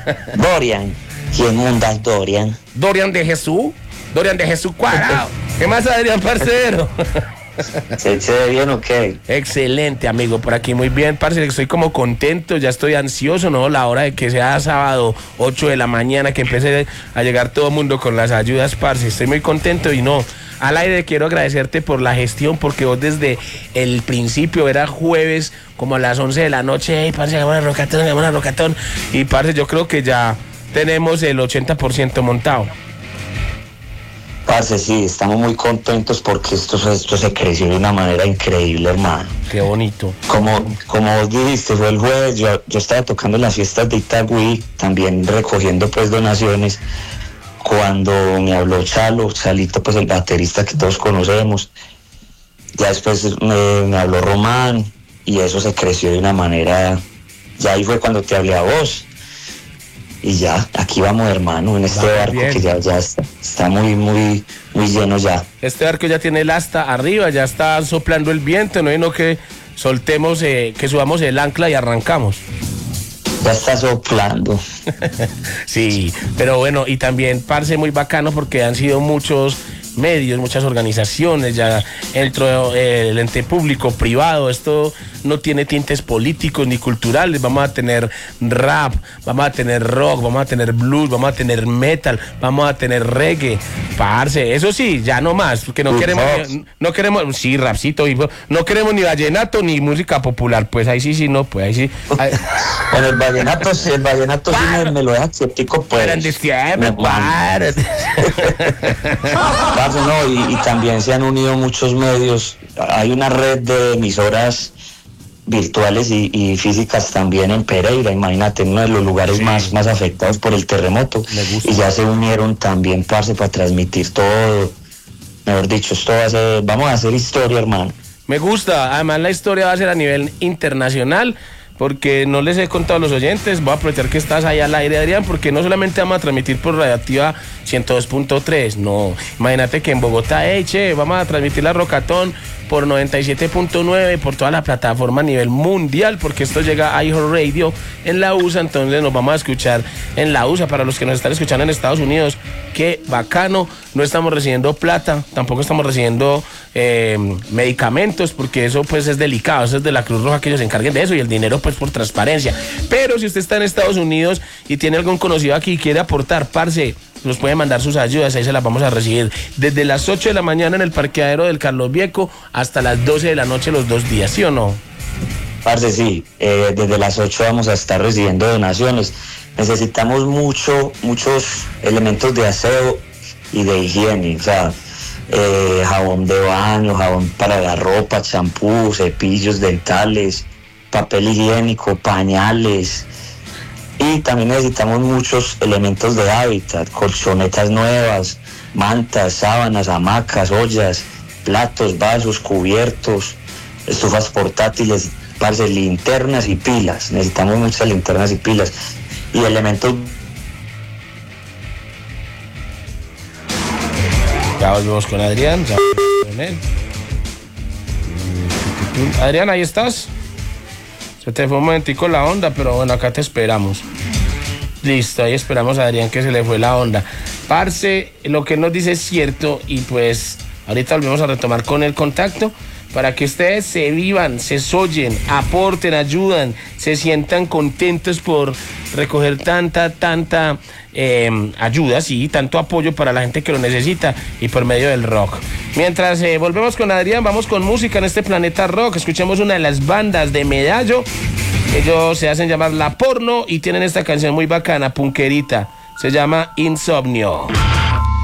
Dorian. ¿Quién munda es Dorian? Dorian de Jesús Cuadrado. ¿Qué más, Adrián, parcero? ¿Se ve bien o qué? Excelente, amigo, por aquí muy bien, parce, estoy como contento, ya estoy ansioso, ¿no? La hora de que sea sábado, 8 de la mañana, que empiece a llegar todo el mundo con las ayudas, parce, estoy muy contento y no, al aire quiero agradecerte por la gestión, porque vos desde el principio, era jueves, como a las 11 de la noche, hey, parce, hagamos la rocatón, y parce, yo creo que ya tenemos el 80% montado. Parce, sí, estamos muy contentos porque esto se creció de una manera increíble, hermano. Qué bonito. Como vos dijiste, fue el jueves, yo estaba tocando en las fiestas de Itagüí, también recogiendo pues donaciones, cuando me habló Chalito, pues el baterista que todos conocemos. Ya después me habló Román y eso se creció de una manera, ya ahí fue cuando te hablé a vos. Y ya, aquí vamos, hermano, en este barco bien. Que ya está muy lleno ya. Este barco ya tiene el asta arriba, ya está soplando el viento, no que soltemos, que subamos el ancla y arrancamos. Ya está soplando. Sí, pero bueno, y también, parce, muy bacano porque han sido muchos medios, muchas organizaciones, ya el ente público, privado, esto no tiene tintes políticos ni culturales, vamos a tener rap, vamos a tener rock, vamos a tener blues, vamos a tener metal, vamos a tener reggae, parce, eso sí, ya no más, porque no queremos, sí, rapcito, no queremos ni vallenato ni música popular, pues ahí sí, no, pues ahí sí. Bueno, el vallenato sí me lo deja escéptico, pues. Pero en diciembre, no, y también se han unido muchos medios, hay una red de emisoras virtuales y físicas también en Pereira, imagínate, uno de los lugares más afectados por el terremoto, y ya se unieron también, parce, para transmitir todo, mejor dicho, vamos a hacer historia, hermano. Me gusta, además la historia va a ser a nivel internacional, porque no les he contado a los oyentes, voy a aprovechar que estás ahí al aire, Adrián, porque no solamente vamos a transmitir por Radioactiva 102.3, no, imagínate que en Bogotá, vamos a transmitir la Rocatón por 97.9, por toda la plataforma a nivel mundial, porque esto llega a iHeartRadio en la USA, entonces nos vamos a escuchar en la USA, para los que nos están escuchando en Estados Unidos, qué bacano, no estamos recibiendo plata, tampoco estamos recibiendo medicamentos, porque eso pues es delicado, eso es de la Cruz Roja que ellos se encarguen de eso, y el dinero pues por transparencia, pero si usted está en Estados Unidos y tiene algún conocido aquí y quiere aportar, parce, nos puede mandar sus ayudas, ahí se las vamos a recibir desde las 8 de la mañana en el parqueadero del Carlos Viejo hasta las 12 de la noche los 2 días, ¿sí o no? Parce, sí, desde las 8 vamos a estar recibiendo donaciones. Necesitamos muchos elementos de aseo y de higiene, o sea, jabón de baño, jabón para la ropa, champú, cepillos dentales, papel higiénico, pañales. Y también necesitamos muchos elementos de hábitat, colchonetas nuevas, mantas, sábanas, hamacas, ollas, platos, vasos, cubiertos, estufas portátiles, parce, linternas y pilas. Necesitamos muchas linternas y pilas. Y elementos... Ya volvemos con Adrián, ya volvemos con él. Adrián, ¿ahí estás? Se te fue un momentico la onda, pero bueno, acá te esperamos. Listo, ahí esperamos a Adrián, que se le fue la onda. Parce, lo que nos dice es cierto, y pues ahorita volvemos a retomar con el contacto para que ustedes se vivan, se soyen, aporten, ayudan, se sientan contentos por recoger tanta ayuda, sí, tanto apoyo para la gente que lo necesita, y por medio del rock. Mientras volvemos con Adrián, vamos con música en este planeta rock. Escuchemos una de las bandas de Medallo. Ellos se hacen llamar La Porno y tienen esta canción muy bacana, punkerita. Se llama Insomnio.